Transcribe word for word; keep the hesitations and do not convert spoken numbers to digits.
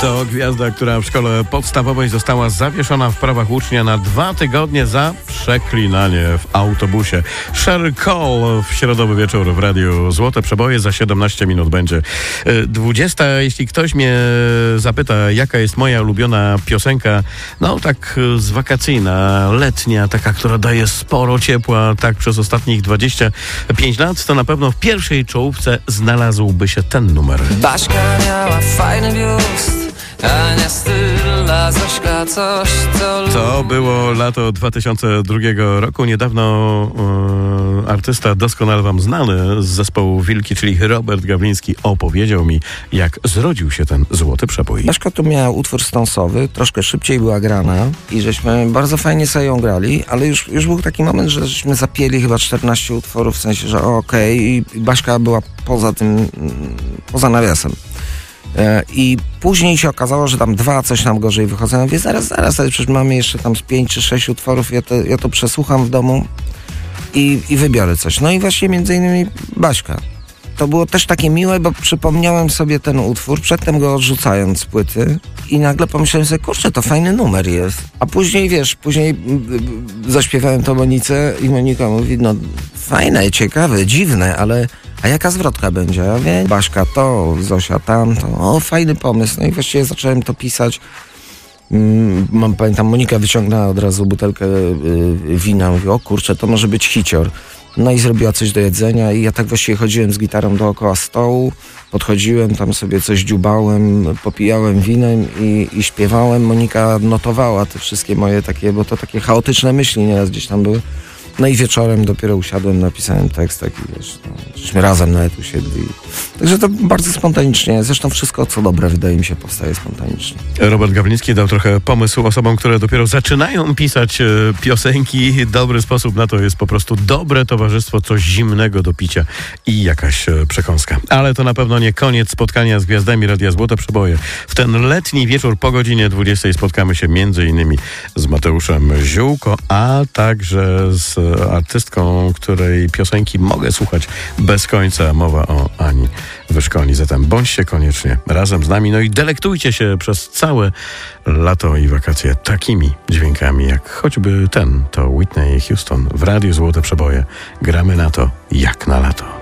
To gwiazda, która w szkole podstawowej została zawieszona w prawach ucznia na dwa tygodnie za przeklinanie w autobusie. Sheryl Cole w środowy wieczór w Radiu Złote Przeboje. Za siedemnaście minut będzie dwudziesta. Jeśli ktoś mnie zapyta, jaka jest moja ulubiona piosenka, no tak z wakacyjna, letnia, taka, która daje sporo ciepła, tak przez ostatnich dwadzieścia pięć lat, to na pewno w pierwszej czołówce znalazłby się ten numer. Baśka miała fajny biust, Ania styla, Zośka coś, co lubi. To było lato dwa tysiące drugiego roku. Niedawno e, artysta doskonale wam znany z zespołu Wilki, czyli Robert Gawliński, opowiedział mi, jak zrodził się ten złoty przebój. Baśka tu miała utwór stonsowy, troszkę szybciej była grana i żeśmy bardzo fajnie sobie ją grali, ale już, już był taki moment, że żeśmy zapięli chyba czternaście utworów, w sensie, że okej, okay, i Baśka była poza tym, poza nawiasem. I później się okazało, że tam dwa coś nam gorzej wychodzą. Ja mówię, zaraz, zaraz, ale przecież mamy jeszcze tam z pięć czy sześć utworów, ja to, ja to przesłucham w domu i, i wybiorę coś. No i właśnie między innymi Baśka. To było też takie miłe, bo przypomniałem sobie ten utwór, przedtem go odrzucając z płyty i nagle pomyślałem sobie, kurczę, to fajny numer jest. A później, wiesz, później zaśpiewałem to Monice i Monika mówi, no fajne, ciekawe, dziwne, ale a jaka zwrotka będzie? Ja mówię, Baśka to, Zosia tam, to, o fajny pomysł. No i właściwie zacząłem to pisać. Mm, mam, pamiętam, Monika wyciągnęła od razu butelkę y, wina, mówi, o kurczę, to może być hicior. No i zrobiła coś do jedzenia i ja tak właściwie chodziłem z gitarą dookoła stołu, podchodziłem, tam sobie coś dziubałem, popijałem winem i, i śpiewałem. Monika notowała te wszystkie moje takie, bo to takie chaotyczne myśli nieraz gdzieś tam były. No i wieczorem dopiero usiadłem, napisałem tekst taki, wiesz, no, żeśmy razem nawet usiedli. Także to bardzo spontanicznie, zresztą wszystko co dobre wydaje mi się powstaje spontanicznie. Robert Gawliński dał trochę pomysł osobom, które dopiero zaczynają pisać e, piosenki. Dobry sposób na to jest po prostu dobre towarzystwo, coś zimnego do picia i jakaś e, przekąska. Ale to na pewno nie koniec spotkania z gwiazdami Radia Złote Przeboje. W ten letni wieczór po godzinie dwudziestej spotkamy się między innymi z Mateuszem Ziółko, a także z artystką, której piosenki mogę słuchać bez końca. Mowa o Ani Wyszkoli. Zatem bądźcie koniecznie razem z nami, no i delektujcie się przez całe lato i wakacje takimi dźwiękami, jak choćby ten, to Whitney Houston w Radiu Złote Przeboje. Gramy na to jak na lato.